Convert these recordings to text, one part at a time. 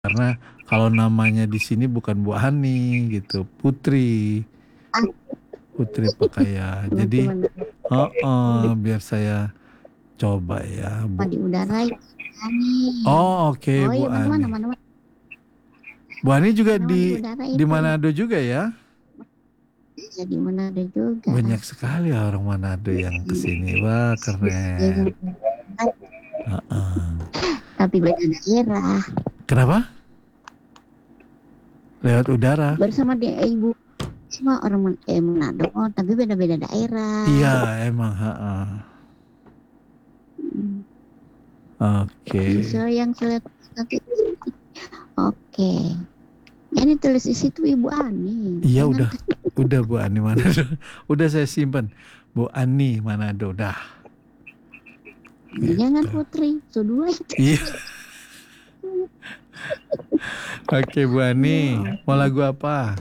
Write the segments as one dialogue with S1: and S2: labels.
S1: Karena kalau namanya di sini bukan Bu Ani gitu, Putri,
S2: Ah,
S1: Putri Pakaya. Jadi,
S2: gimana?
S1: biar saya coba ya,
S2: Apa
S1: Bu.
S2: di udara ya? Ani.
S1: Oh, oke,
S2: Oh
S1: Bu
S2: iya, mana-mana,
S1: Ani.
S2: mana-mana,
S1: Bu Ani juga
S2: mana-mana di
S1: di
S2: udara
S1: di
S2: itu.
S1: Manado juga ya?
S2: Jadi Manado juga.
S1: Banyak sekali orang Manado yang kesini. Wah, keren.
S2: Iya,
S1: Heeh.
S2: tapi beda daerah.
S1: Kenapa? Lewat udara.
S2: Bersama dia ibu semua orang Manado, tapi beda-beda daerah.
S1: Iya, emang. Heeh.
S2: Hmm.
S1: Oke.
S2: Justru yang saya nanti. Oke. Ini tulis di situ Ibu Ani.
S1: Iya,
S2: Jangan
S1: udah Bu Ani Manado. Udah saya simpan. Bu Ani Manado, dah.
S2: jangan
S1: Gitu.
S2: Putri. Dua itu.
S1: Iya. Oke, Bu Ani.
S2: Ya,
S1: Mau lagu apa?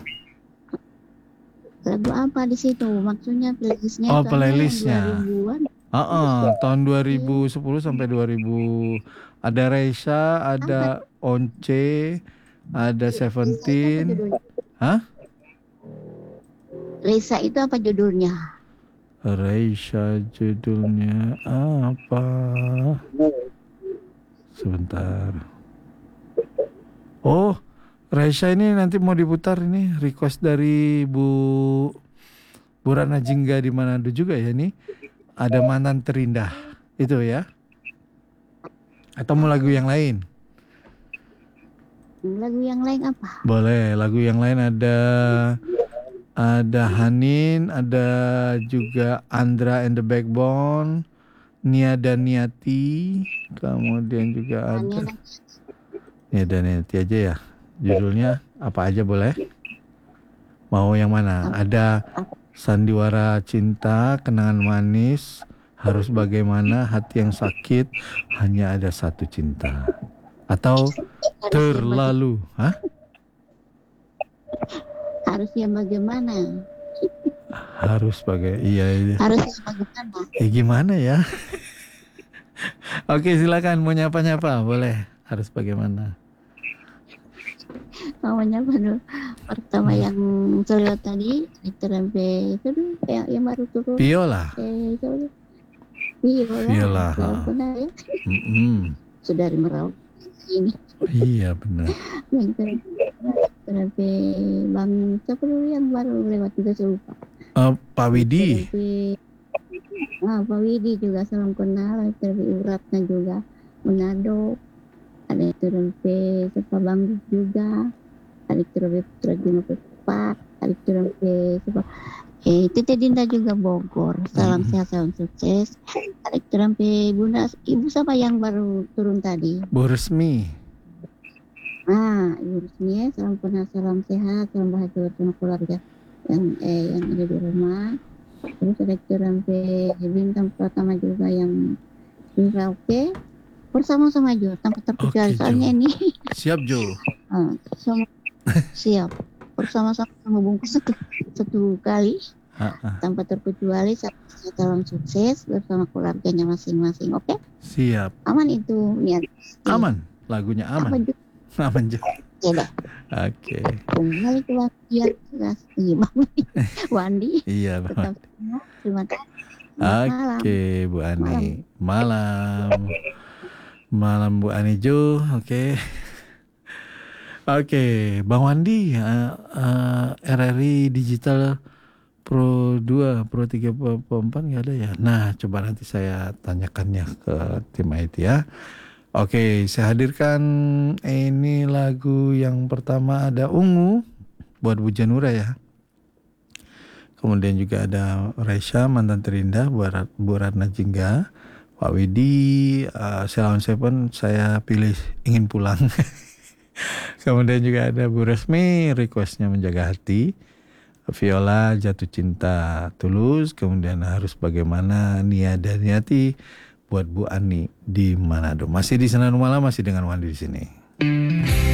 S2: lagu apa di situ? Maksudnya playlistnya
S1: Oh,
S2: soalnya yang
S1: playlistnya.
S2: 2000-an.
S1: Tahun
S2: Iya.
S1: 2010 sampai 2000 ada Reisa,
S2: Apa?
S1: ada Once, ada
S2: Risa itu apa
S1: Seventeen.
S2: judulnya?
S1: Hah?
S2: Risa itu apa judulnya?
S1: Reisa judulnya apa? Sebentar. Oh, Reisa ini nanti mau diputar ini request dari Bu Rana Jingga di Manado juga ya nih. Ada Mantan Terindah. Itu ya. Atau mau lagu yang lain?
S2: Lagu yang lain apa?
S1: Boleh, lagu yang lain ada Hanin, ada juga Andra and the Backbone, Nia dan Niati, kemudian juga ada
S2: Hanya
S1: Nia dan Niati aja ya. Judulnya apa aja boleh? Mau yang mana? Ada Sandiwara Cinta, Kenangan Manis, Harus Bagaimana, Hati yang Sakit, Hanya Ada Satu Cinta. Atau Terlalu. Hah?
S2: harusnya bagaimana?
S1: Harus iya.
S2: Harusnya bagaimana?
S1: Gimana ya? Oke, silakan mau nyapa-nyapa, boleh. Harus bagaimana?
S2: Namanya baru pertama yang solo tadi itu sampai itu yang baru turun
S1: Viola.
S2: itu Viola
S1: Viola.
S2: benar ya
S1: Mm-mm.
S2: sudah merawat ini
S1: Iya benar.
S2: yang sampai bang siapa dulu yang baru lewat juga saya lupa.
S1: Pak Widi.
S2: Pak Widi juga salam kenal terlebih uratnya juga Manado ada itu sampai siapa bang juga ada terlebih Putra Juno Pepak ada terlebih siapa Tete Dinda juga Bogor salam sehat salam sukses ada terlebih Bunda Ibu siapa yang baru turun tadi
S1: Bu Resmi.
S2: Ibu Resmi ya salam kenal salam sehat salam bahagia bersama keluarga yang ada di rumah. Terus ada sampai bintang pertama juga yang karaoke bersama-sama Jo tanpa terkecuali soalnya
S1: Jo.
S2: ini
S1: Siap Jo.
S2: semua siap bersama-sama membungkus satu kali tanpa terkecuali salam sukses bersama keluarganya masing-masing. Oke?
S1: Siap.
S2: Aman itu niat.
S1: Aman. Lagunya aman. Aman Jo. Oke.
S2: Kembali ke waktu gimana Wandi.
S1: Iya
S2: Tetap terima kasih.
S1: Oke Bu Ani. Malam Bu Ani Jo. Oke, Bang Wandi, RRI Digital Pro 2, Pro 3, Pro 4 nggak ada ya? Nah, coba nanti saya tanyakannya ke tim IT ya. Oke, saya hadirkan ini lagu yang pertama ada Ungu buat Bu Janura ya. Kemudian juga ada Raisya Mantan Terindah buat Bu Ratna Jingga, Pak Widi, Selawan Seven saya pilih Ingin Pulang. Kemudian juga ada Bu Resmi requestnya Menjaga Hati, Viola Jatuh Cinta Tulus, kemudian Harus Bagaimana Nia dan Niati buat Bu Ani di Manado. Masih di Senar Malam, masih dengan Wandi di sini.